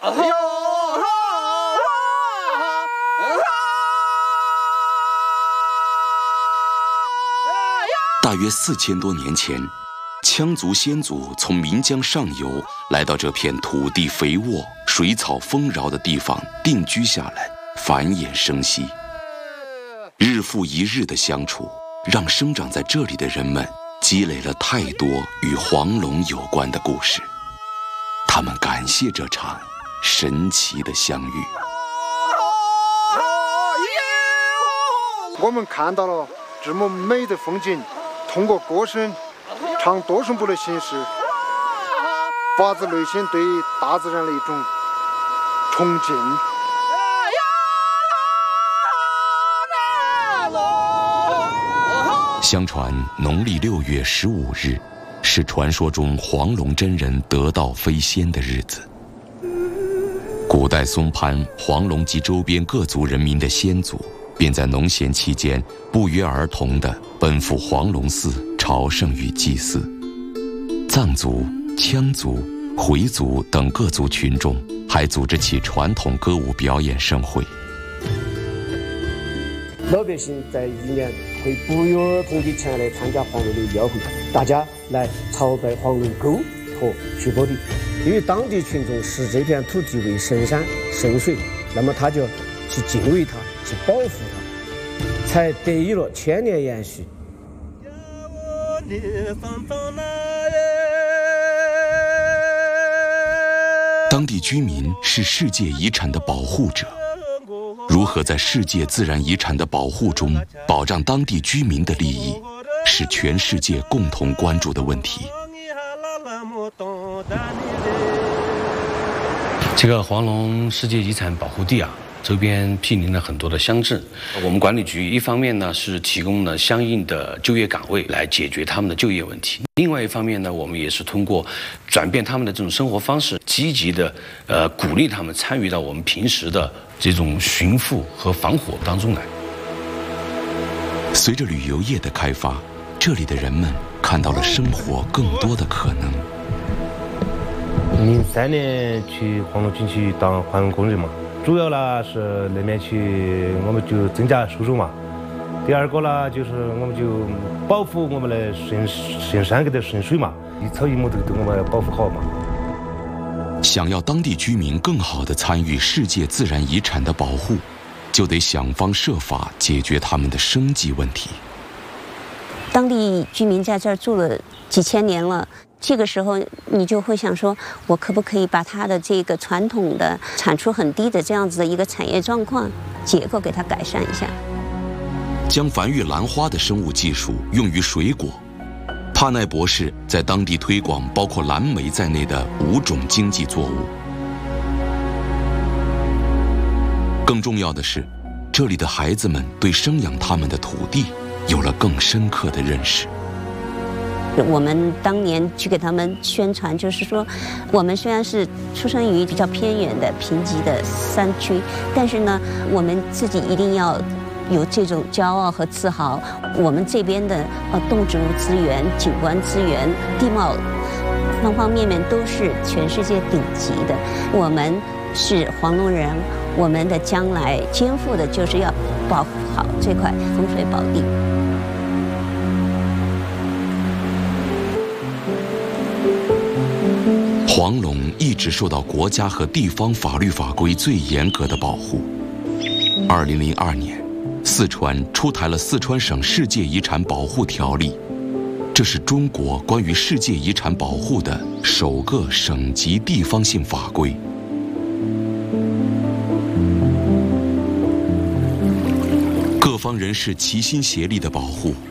大约4000多年前，羌族先祖从岷江上游来到这片土地肥沃、水草丰饶的地方定居下来，繁衍生息。日复一日的相处，让生长在这里的人们积累了太多与黄龙有关的故事。他们感谢这场神奇的相遇。 我们看到了这么美的风景，通过歌声唱多声部的形式，发自内心对大自然的一种崇敬。 相传农历6月15日是传说中黄龙真人得道飞仙的日子。古代松潘、黄龙及周边各族人民的先祖便在农闲期间不约而同地奔赴黄龙寺朝圣与祭祀。藏族、羌族、回族等各族群众还组织起传统歌舞表演盛会。 老百姓在一年会不约而同地前来参加黄龙的庙会，大家来朝拜黄龙沟和徐伯地。因为当地群众视这片土地为神山圣水，那么他就去敬畏它，去保护它，才得以了千年延续。 当地居民是世界遗产的保护者，如何在世界自然遗产的保护中保障当地居民的利益，是全世界共同关注的问题。 这个黄龙世界遗产保护地啊，周边毗邻了很多的乡镇。我们管理局一方面呢是提供了相应的就业岗位来解决他们的就业问题，另外一方面呢，我们也是通过转变他们的这种生活方式，积极的鼓励他们参与到我们平时的这种巡抚和防火当中来。 随着旅游业的开发，这里的人们看到了生活更多的可能。 03年去黄龙军区当环卫工人嘛，主要呢是那边去我们就增加收入嘛。第二个呢就是我们就保护我们的神山跟的神水嘛，一草一木都我们要保护好嘛。 想要当地居民更好地参与世界自然遗产的保护，就得想方设法解决他们的生计问题。 当地居民在这儿住了几千年了，这个时候你就会想说，我可不可以把它的这个传统的产出很低的这样子的一个产业状况结构给它改善一下。 将繁育兰花的生物技术用于水果，帕奈博士在当地推广包括蓝莓在内的5种经济作物。更重要的是，这里的孩子们对生养他们的土地有了更深刻的认识。 我们当年去给他们宣传，就是说，我们虽然是出生于比较偏远的贫瘠的山区，但是呢，我们自己一定要有这种骄傲和自豪。我们这边的动植物资源、景观资源、地貌，方方面面都是全世界顶级的。我们是黄龙人，我们的将来肩负的就是要保护好这块风水宝地。 黄龙一直受到国家和地方法律法规最严格的保护。2002年，四川出台了《四川省世界遗产保护条例》，这是中国关于世界遗产保护的首个省级地方性法规。各方人士齐心协力的保护，